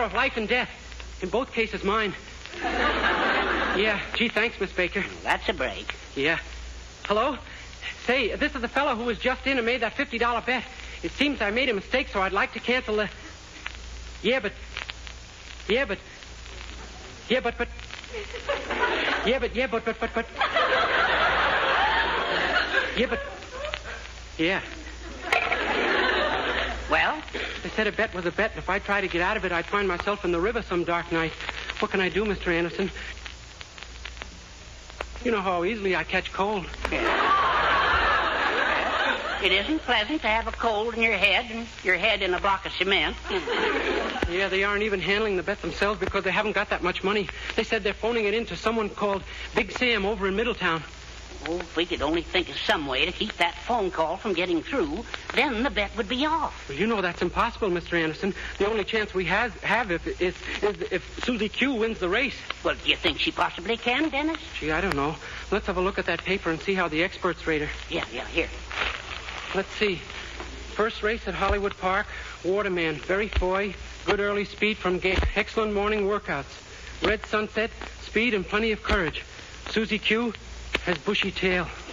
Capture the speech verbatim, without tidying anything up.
matter of life and death. In both cases, mine. Yeah. Gee, thanks, Miss Baker. That's a break. Yeah. Hello? Say, this is the fellow who was just in and made that fifty dollar bet. It seems I made a mistake, so I'd like to cancel the... Yeah, but... Yeah, but... Yeah, but, but... Yeah, but, yeah, but, but, but, but... Yeah, but... Yeah. Well? They said a bet was a bet, and if I tried to get out of it, I'd find myself in the river some dark night. What can I do, Mister Anderson? You know how easily I catch cold. It isn't pleasant to have a cold in your head and your head in a block of cement. Yeah, they aren't even handling the bet themselves because they haven't got that much money. They said they're phoning it in to someone called Big Sam over in Middletown. Oh, if we could only think of some way to keep that phone call from getting through, then the bet would be off. Well, you know that's impossible, Mister Anderson. The only chance we has, have if, is, is if Susie Q wins the race. Well, do you think she possibly can, Dennis? Gee, I don't know. Let's have a look at that paper and see how the experts rate her. Yeah, yeah, here. Let's see. First race at Hollywood Park, Waterman, very foy, good early speed from ga- excellent morning workouts. Red sunset, speed and plenty of courage. Susie Q has bushy tail.